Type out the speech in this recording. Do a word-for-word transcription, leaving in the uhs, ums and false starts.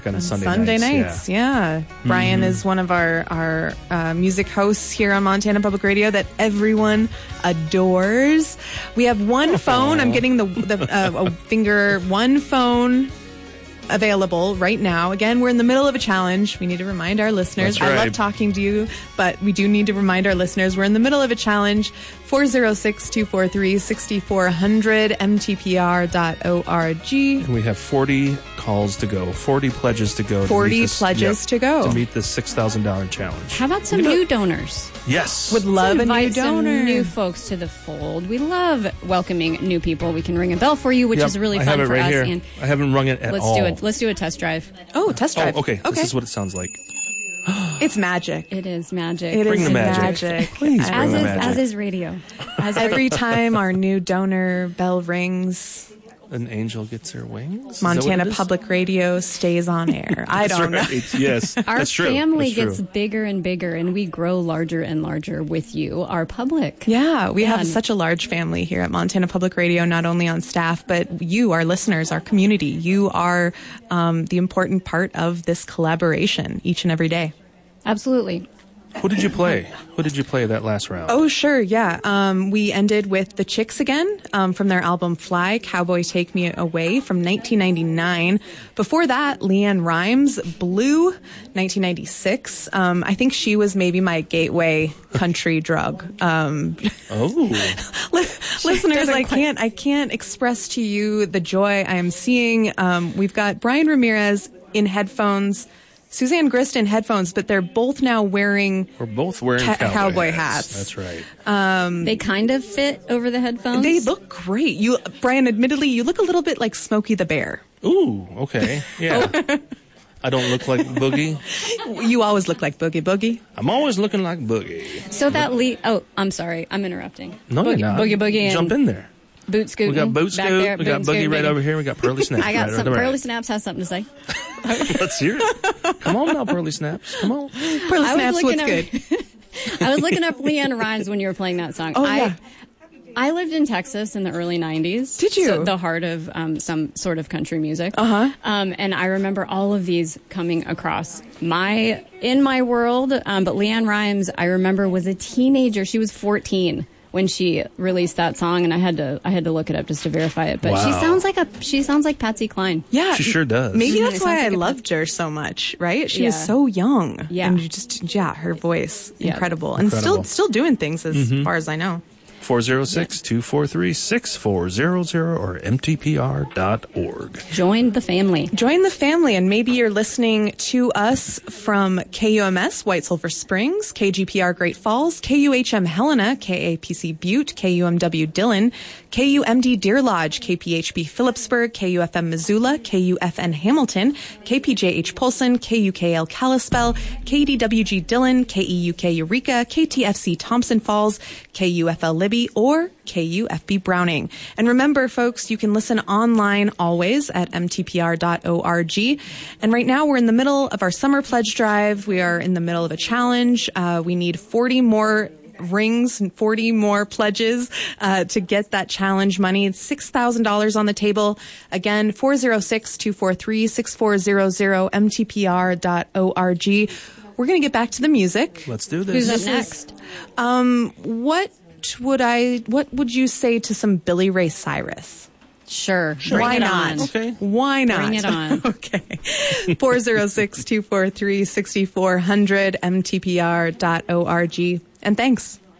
on on Sunday, Sunday nights. nights. Yeah, yeah. Brian Mm-hmm. is one of our our uh, music hosts here on Montana Public Radio that everyone adores. We have one phone. I'm getting the the uh, a finger one phone available right now. Again, we're in the middle of a challenge. We need to remind our listeners. That's right. I love talking to you, but we do need to remind our listeners we're in the middle of a challenge. four oh six, two four three, six four zero zero, m t p r dot org. And we have forty calls to go, forty pledges to go. forty to meet this, pledges yep, to go. To meet the six thousand dollars challenge. How about some You know- new donors? Yes. Would love Let's a new invite some donor. new folks to the fold. We love welcoming new people. We can ring a bell for you, which Yep, is really I fun have it for right us. here. And I haven't rung it at let's all. do it. Let's do a test drive. Oh, test drive. Oh, okay. This is what it sounds like. It's magic. It is magic. It Bring is the magic. magic. Please bring as the is magic. as is radio. As Every time our new donor bell rings, An angel gets her wings? Is that Montana what it is? Public Radio stays on air. I That's don't know. right. Yes. Our That's true. family That's gets true. bigger and bigger, and we grow larger and larger with you, our public. Yeah, we Yeah. have such a large family here at Montana Public Radio, not only on staff, but you, our listeners, our community. You are um, the important part of this collaboration each and every day. Absolutely. Who did you play? Who did you play that last round? Oh, sure, yeah. Um, we ended with The Chicks again um, from their album Fly, Cowboy Take Me Away from nineteen ninety-nine. Before that, Leanne Rimes, Blue, nineteen ninety-six. Um, I think she was maybe my gateway country drug. Um, Oh. listeners, I can't, I can't express to you the joy I am seeing. Um, we've got Brian Ramirez in headphones, Suzanne Grist in headphones, but they're both now wearing We're both wearing Ca- cowboy, cowboy hats. hats. That's right. They kind of fit over the headphones. They look great. You, Brian, admittedly, you look a little bit like Smokey the Bear. Ooh, okay. Yeah. I don't look like Boogie. You always look like Boogie Boogie. I'm always looking like Boogie. So that le- oh, I'm sorry, I'm interrupting. No, boogie, you're not. Boogie Boogie and Jump in there. Boot Scootin'. We got Boot back Scoot. there, We got Boot Boogie Scoot, right Boogie. over here. We got Pearly Snaps. I got right some. over Pearly there. Snaps has something to say. Let's hear it. Come on now, Pearly Snaps. Come on. Pearly I was Snaps, what's looking good? up- I was looking up Leanne Rimes when you were playing that song. Oh, I, yeah. I lived in Texas in the early nineties. Did you? So the heart of um, some sort of country music. Uh-huh. Um, and I remember all of these coming across my in my world. Um, but Leanne Rimes, I remember, was a teenager. She was fourteen when she released that song, and I had to I had to look it up just to verify it. But she Wow. sounds like a she sounds like Patsy Cline. Yeah. She sure does. Maybe Mhm, that's it why sounds I like a loved her so much, right? She was Yeah. so young. Yeah. And you just, yeah, her voice, Yeah. incredible. And Incredible. still still doing things as Mm-hmm. far as I know. four oh six, two four three, six four zero zero or m t p r dot org. Join the family. Join the family, and maybe you're listening to us from K U M S White Sulphur Springs, K G P R Great Falls, K U H M Helena, K A P C Butte, K U M W Dillon, K U M D Deer Lodge, K P H B Phillipsburg, K U F M Missoula, K U F N Hamilton, K P J H Polson, K U K L Kalispell, K D W G Dillon, K E U K Eureka, K T F C Thompson Falls, K U F L Libby, or K U F B Browning. And remember, folks, you can listen online always at m t p r dot org. And right now we're in the middle of our summer pledge drive. We are in the middle of a challenge. Uh, we need forty more rings and forty more pledges uh, to get that challenge money. It's six thousand dollars on the table. Again, four oh six, two four three, six four zero zero, m t p r dot org. We're going to get back to the music. Let's do this. Who's up This is- next? Um, what would I, what would you say to some Billy Ray Cyrus? Sure. Why Bring it not? on. Okay. Why not? Bring it on. Okay. four oh six, two four three, six four zero zero, m t p r dot org. And thanks.